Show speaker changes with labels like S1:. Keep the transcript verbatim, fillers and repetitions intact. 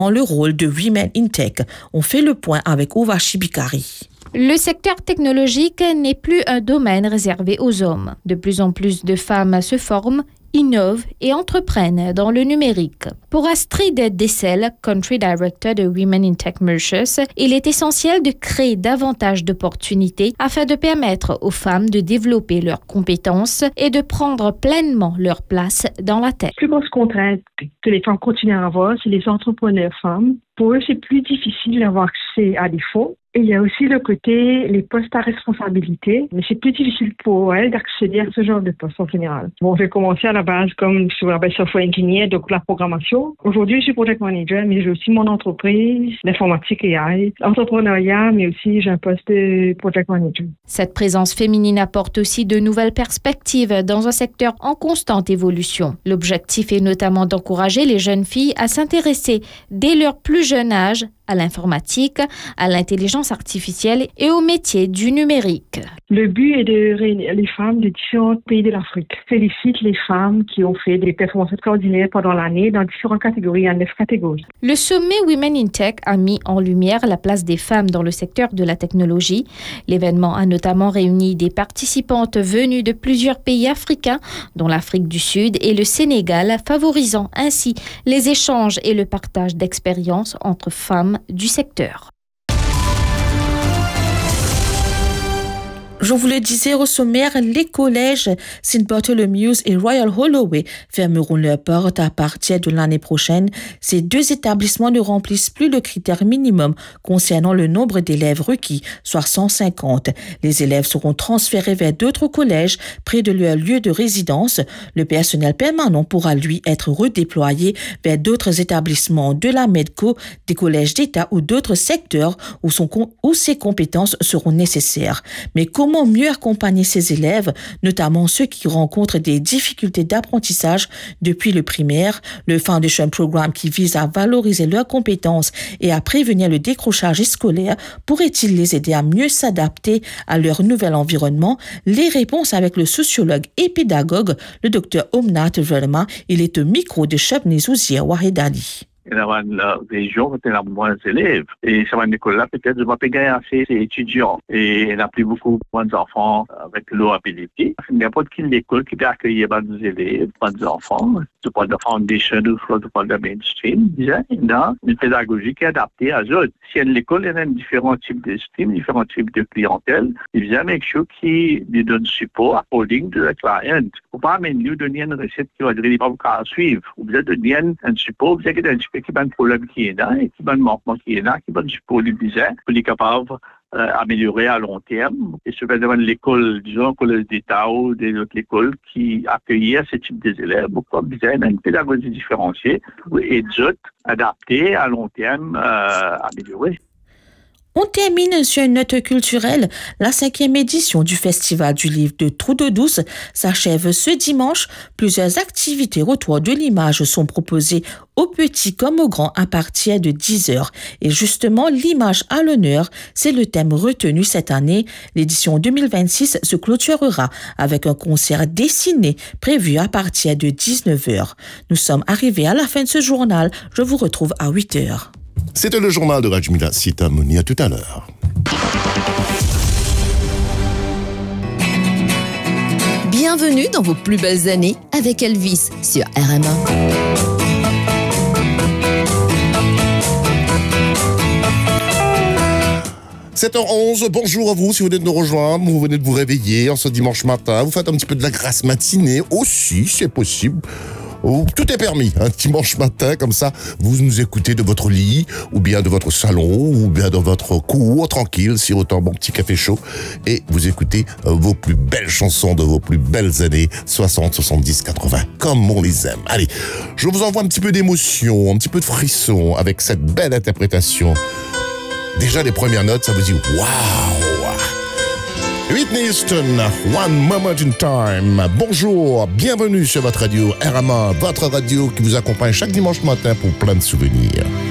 S1: le rôle de Women in Tech. On fait le point avec Ouvachi Bikari.
S2: Le secteur technologique n'est plus un domaine réservé aux hommes. De plus en plus de femmes se forment, innovent et entreprennent dans le numérique. Pour Astrid Dessel, Country Director de Women in Tech Mauritius, il est essentiel de créer davantage d'opportunités afin de permettre aux femmes de développer leurs compétences et de prendre pleinement leur place dans la tech.
S3: La plus grosse contrainte que les femmes continuent à avoir, c'est les entrepreneurs femmes. Pour eux, c'est plus difficile d'avoir accès à des fonds. Et il y a aussi le côté, les postes à responsabilité, mais c'est plus difficile pour elles d'accéder à ce genre de poste en général. Bon, j'ai commencé à la base comme je suis software engineer, donc la programmation. Aujourd'hui, je suis project manager, mais j'ai aussi mon entreprise, l'informatique et A I, l'entrepreneuriat, mais aussi j'ai un poste de project manager.
S2: Cette présence féminine apporte aussi de nouvelles perspectives dans un secteur en constante évolution. L'objectif est notamment d'encourager les jeunes filles à s'intéresser dès leur plus jeune âge à l'informatique, à l'intelligence artificielle et aux métiers du numérique.
S3: Le but est de réunir les femmes de différents pays de l'Afrique. Je félicite les femmes qui ont fait des performances extraordinaires pendant l'année dans différentes catégories, en neuf catégories.
S2: Le sommet Women in Tech a mis en lumière la place des femmes dans le secteur de la technologie. L'événement a notamment réuni des participantes venues de plusieurs pays africains, dont l'Afrique du Sud et le Sénégal, favorisant ainsi les échanges et le partage d'expériences entre femmes du secteur.
S1: Je vous le disais au sommaire, les collèges Saint Bartholomew's et Royal Holloway fermeront leurs portes à partir de l'année prochaine. Ces deux établissements ne remplissent plus le critère minimum concernant le nombre d'élèves requis, soit cent cinquante. Les élèves seront transférés vers d'autres collèges près de leur lieu de résidence. Le personnel permanent pourra, lui, être redéployé vers d'autres établissements de la MEDCO, des collèges d'État ou d'autres secteurs où, son, où ces compétences seront nécessaires. Mais comment Comment mieux accompagner ces élèves, notamment ceux qui rencontrent des difficultés d'apprentissage depuis le primaire? Le Foundation Programme, qui vise à valoriser leurs compétences et à prévenir le décrochage scolaire, pourrait-il les aider à mieux s'adapter à leur nouvel environnement? Les réponses avec le sociologue et pédagogue, le docteur Omnath Verma. Il est au micro de Chebnez Ouzia Wahedali.
S4: Il y a une région où il y a moins d'élèves. Et ça va une école là, peut-être, je vais pas gagner assez d'étudiants. Et il n'y a plus beaucoup d'enfants avec low ability. N'importe quelle école qui peut accueillir des élèves, des enfants, tu parles de foundation ou tu parles de mainstream, il y a une pédagogie qui est adaptée à eux. Si une école, il y a différents types de streams, différents types de clientèle, il y a quelque chose qui lui donne support according to the client. Faut pas même lui donner une recette qui va dire, il va pas suivre. Vous devez donner un support, vous avez un support qui a un problème qui est là, et qui a un manquement qui est là, qui a un support lui disait, pour être capable Euh, améliorer à long terme. Et ce devant l'école, disons, collège d'État ou des autres écoles qui accueillent ce type d'élèves, beaucoup besoin d'une pédagogie différenciée et d'autres adaptées à long terme, euh, améliorées.
S1: On termine sur une note culturelle. La cinquième édition du Festival du livre de Trou d'eau douce s'achève ce dimanche. Plusieurs activités autour de l'image sont proposées aux petits comme aux grands à partir de dix heures. Et justement, l'image à l'honneur, c'est le thème retenu cette année. L'édition deux mille vingt-six se clôturera avec un concert dessiné prévu à partir de dix-neuf heures. Nous sommes arrivés à la fin de ce journal. Je vous retrouve à huit heures.
S5: C'était le journal de Rajmila Sitamouni. À tout à l'heure.
S6: Bienvenue dans vos plus belles années avec Elvis sur R M A.
S5: sept heures onze, bonjour à vous si vous venez de nous rejoindre, vous venez de vous réveiller en ce dimanche matin, vous faites un petit peu de la grasse matinée aussi, c'est possible. Tout est permis, un dimanche matin, comme ça, vous nous écoutez de votre lit, ou bien de votre salon, ou bien de votre cour, tranquille, sirotant bon petit café chaud, et vous écoutez vos plus belles chansons de vos plus belles années soixante, soixante-dix, quatre-vingts, comme on les aime. Allez, je vous envoie un petit peu d'émotion, un petit peu de frisson avec cette belle interprétation. Déjà, les premières notes, ça vous dit « Waouh !» Whitney Houston, One Moment in Time. Bonjour, bienvenue sur votre radio R M A, votre radio qui vous accompagne chaque dimanche matin pour plein de souvenirs.